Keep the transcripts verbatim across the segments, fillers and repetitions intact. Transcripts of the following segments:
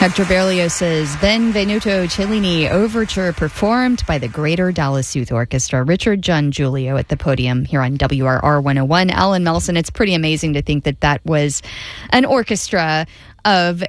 Hector Berlioz's Benvenuto Cellini Overture performed by the Greater Dallas Youth Orchestra. Richard John Giulio at the podium here on W R R one oh one. Alan Melson, it's pretty amazing to think that that was an orchestra of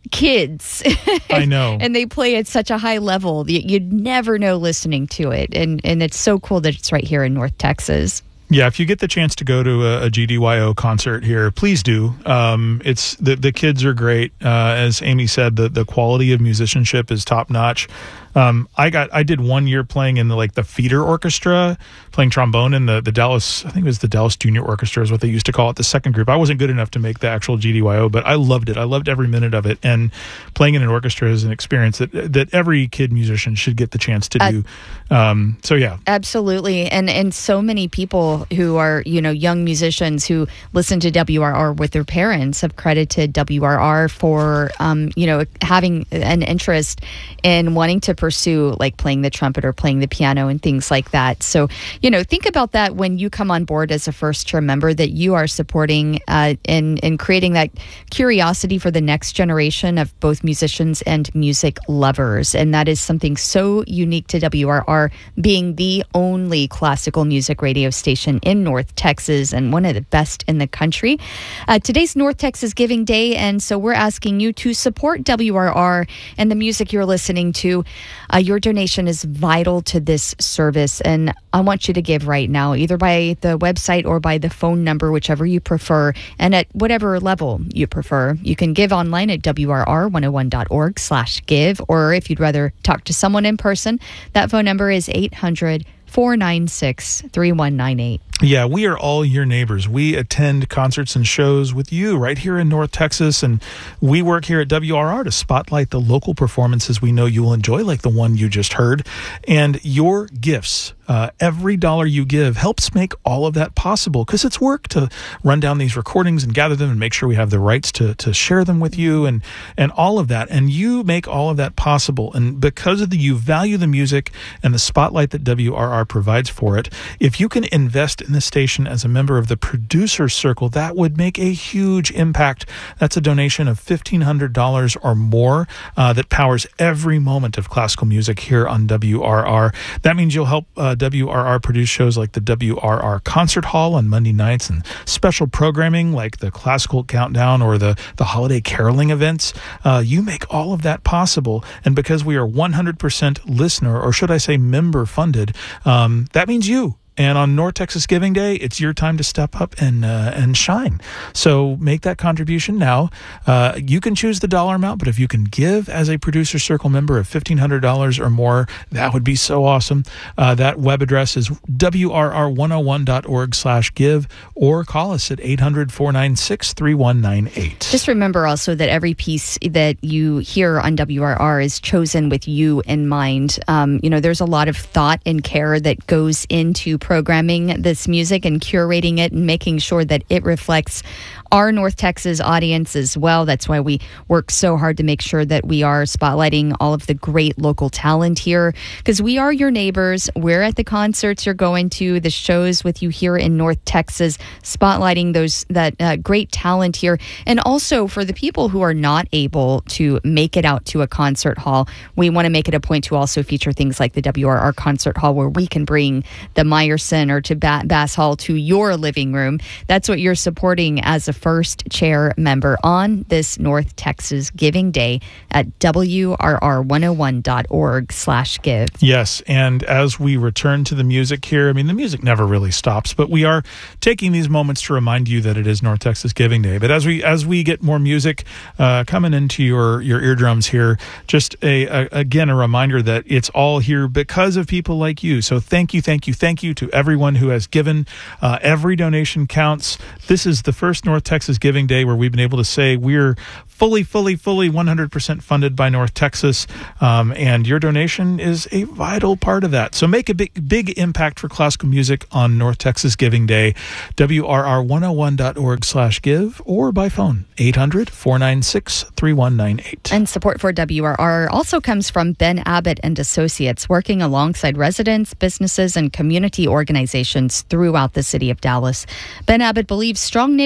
kids. I know. And they play at such a high level. You'd never know listening to it. And, and it's so cool that it's right here in North Texas. Yeah, if you get the chance to go to a, a G D Y O concert here, please do. Um, it's the the kids are great. Uh, as Amy said, the the quality of musicianship is top notch. Um, I got I did one year playing in the like the feeder orchestra, playing trombone in the the Dallas. I think it was the Dallas Junior Orchestra is what they used to call it. The second group. I wasn't good enough to make the actual G D Y O, but I loved it. I loved every minute of it. And playing in an orchestra is an experience that that every kid musician should get the chance to do. Uh, um, so yeah, absolutely. And and so many people who are you know young musicians who listen to W R R with their parents have credited W R R for um, you know having an interest in wanting to pursue like playing the trumpet or playing the piano and things like that. So, you know, think about that when you come on board as a first-year member, that you are supporting uh, in, in creating that curiosity for the next generation of both musicians and music lovers. And that is something so unique to W R R, being the only classical music radio station in North Texas and one of the best in the country. Uh, today's North Texas Giving Day, and so we're asking you to support W R R and the music you're listening to. Uh, your donation is vital to this service, and I want you to give right now, either by the website or by the phone number, whichever you prefer, and at whatever level you prefer. You can give online at W R R one oh one dot org slash give, or if you'd rather talk to someone in person, that phone number is eight hundred, four nine six, three one nine eight. Yeah, we are all your neighbors. We attend concerts and shows with you right here in North Texas, and we work here at W R R to spotlight the local performances we know you will enjoy, like the one you just heard. And your gifts, uh, every dollar you give helps make all of that possible, because it's work to run down these recordings and gather them and make sure we have the rights to to share them with you and, and all of that. And you make all of that possible. And because of the you value the music and the spotlight that W R R provides for it, if you can invest in the station as a member of the Producers Circle, that would make a huge impact. That's a donation of fifteen hundred dollars or more uh, that powers every moment of classical music here on W R R. That means you'll help uh, W R R produce shows like the W R R Concert Hall on Monday nights and special programming like the Classical Countdown or the, the Holiday Caroling events. Uh, you make all of that possible. And because we are one hundred percent listener, or should I say member funded, um, that means you. And on North Texas Giving Day, it's your time to step up and uh, and shine. So make that contribution now. Uh, you can choose the dollar amount, but if you can give as a Producer Circle member of fifteen hundred dollars or more, that would be so awesome. Uh, that web address is W R R one oh one dot org slash give, or call us at eight hundred, four nine six, three one nine eight. Just remember also that every piece that you hear on W R R is chosen with you in mind. Um, you know, there's a lot of thought and care that goes into programming this music and curating it and making sure that it reflects our North Texas audience as well. That's why we work so hard to make sure that we are spotlighting all of the great local talent here, because we are your neighbors. We're at the concerts you're going to, the shows with you here in North Texas, spotlighting those that uh, great talent here. And also for the people who are not able to make it out to a concert hall, we want to make it a point to also feature things like the W R R Concert Hall, where we can bring the Meyerson or to ba- Bass Hall to your living room. That's what you're supporting as a first chair member on this North Texas Giving Day at W R R one oh one dot org slash give. Yes, and as we return to the music here, I mean, the music never really stops, but we are taking these moments to remind you that it is North Texas Giving Day. But as we as we get more music uh, coming into your, your eardrums here, just a, a again, a reminder that it's all here because of people like you. So thank you, thank you, thank you to everyone who has given. Uh, every donation counts. This is the first North Texas Giving Day where we've been able to say we're fully, fully, fully one hundred percent funded by North Texas, um, and your donation is a vital part of that. So make a big, big impact for classical music on North Texas Giving Day. W R R one oh one dot org slash give, or by phone, eight hundred, four nine six, three one nine eight. And support for W R R also comes from Ben Abbott and Associates, working alongside residents, businesses, and community organizations throughout the city of Dallas. Ben Abbott believes strong neighborhoods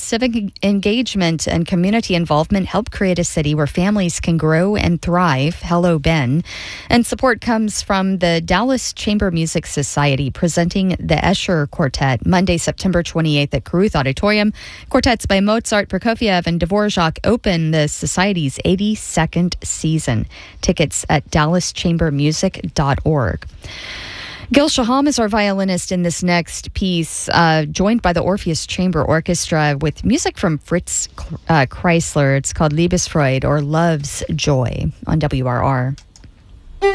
civic engagement and community involvement help create a city where families can grow and thrive. Hello, Ben. And support comes from the Dallas Chamber Music Society, presenting the Escher Quartet Monday, September twenty-eighth at Caruth Auditorium. Quartets by Mozart, Prokofiev, and Dvorak open the Society's eighty-second season. Tickets at dallas chamber music dot org. Gil Shaham is our violinist in this next piece, uh, joined by the Orpheus Chamber Orchestra with music from Fritz uh, Kreisler. It's called Liebesfreude, or Love's Joy, on W R R.